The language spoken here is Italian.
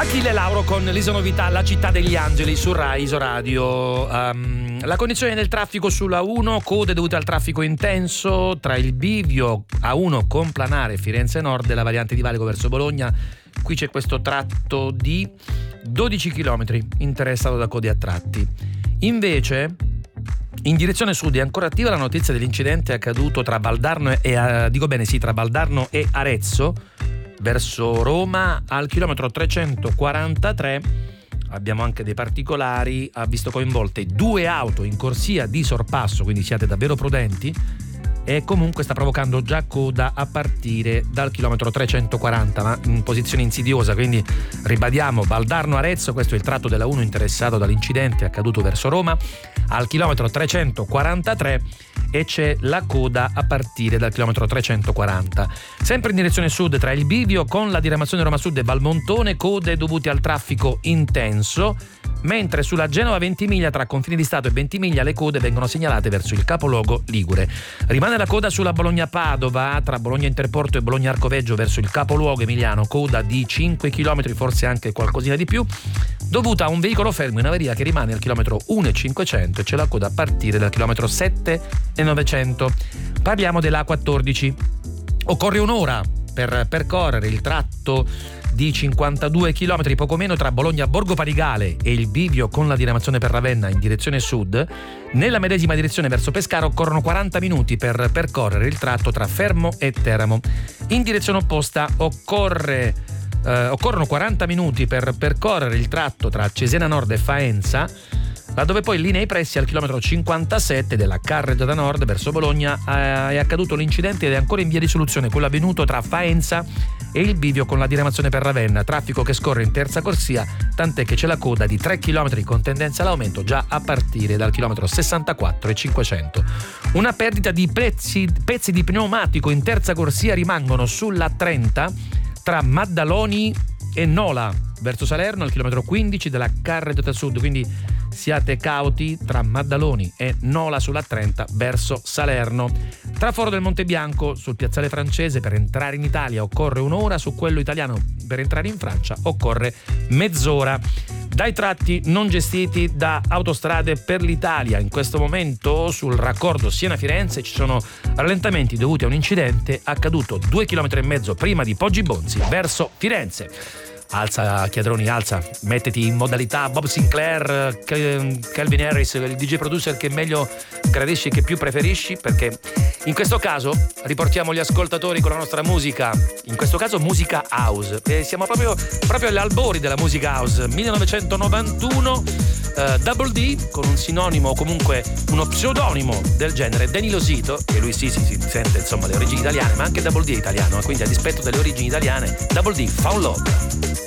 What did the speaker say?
Achille Lauro con l'Isonovità, La città degli angeli su Rai Isoradio. La condizione del traffico sulla 1, code dovute al traffico intenso tra il bivio A1 con planare Firenze Nord e la variante di Valico verso Bologna. Qui c'è questo tratto di 12 km interessato da code a tratti. Invece in direzione sud è ancora attiva la notizia dell'incidente accaduto tra Valdarno tra Valdarno e Arezzo verso Roma al chilometro 343. Abbiamo anche dei particolari, ha visto coinvolte 2 auto in corsia di sorpasso, quindi siate davvero prudenti, e comunque sta provocando già coda a partire dal chilometro 340, ma in posizione insidiosa, quindi ribadiamo Valdarno-Arezzo, questo è il tratto della 1 interessato dall'incidente accaduto verso Roma al chilometro 343 e c'è la coda a partire dal chilometro 340. Sempre in direzione sud tra il bivio con la diramazione Roma Sud e Valmontone, code dovute al traffico intenso, mentre sulla Genova Ventimiglia tra Confini di Stato e Ventimiglia le code vengono segnalate verso il capoluogo ligure. Rimane la coda sulla Bologna-Padova tra Bologna Interporto e Bologna Arcoveggio verso il capoluogo emiliano, coda di 5 km, forse anche qualcosina di più, dovuta a un veicolo fermo in averia che rimane al chilometro 1,500 e c'è la coda a partire dal chilometro 7,900. Parliamo della A14. Occorre un'ora per percorrere il tratto di 52 km, poco meno, tra Bologna Borgo Panigale e il bivio con la diramazione per Ravenna in direzione sud. Nella medesima direzione verso Pescara occorrono 40 minuti per percorrere il tratto tra Fermo e Teramo. In direzione opposta occorrono 40 minuti per percorrere il tratto tra Cesena Nord e Faenza, laddove poi in linea ai pressi al chilometro 57 della Carreggiata Nord verso Bologna è accaduto l'incidente ed è ancora in via di soluzione quello avvenuto tra Faenza e il bivio con la diramazione per Ravenna, traffico che scorre in terza corsia, tant'è che c'è la coda di 3 km con tendenza all'aumento già a partire dal chilometro 64 e 500. Una perdita di pezzi di pneumatico in terza corsia rimangono sulla 30 tra Maddaloni e Nola verso Salerno al chilometro 15 della Carreggiata Sud, quindi siate cauti tra Maddaloni e Nola sulla 30 verso Salerno. Tra Foro del Monte Bianco sul piazzale francese per entrare in Italia occorre un'ora, su quello italiano per entrare in Francia occorre mezz'ora. Dai tratti non gestiti da Autostrade per l'Italia, in questo momento sul raccordo Siena-Firenze ci sono rallentamenti dovuti a un incidente accaduto 2,5 km prima di Poggi Bonzi verso Firenze. Alza Chiadroni, alza, mettiti in modalità Bob Sinclair, Calvin Harris, il DJ producer che meglio gradisci e che più preferisci, perché in questo caso riportiamo gli ascoltatori con la nostra musica, in questo caso musica house, e siamo proprio agli albori della musica house. 1991, Double D con un sinonimo o comunque uno pseudonimo del genere, Danny Losito, che lui sì si sente insomma le origini italiane, ma anche Double D è italiano, quindi a dispetto delle origini italiane Double D, Found Love.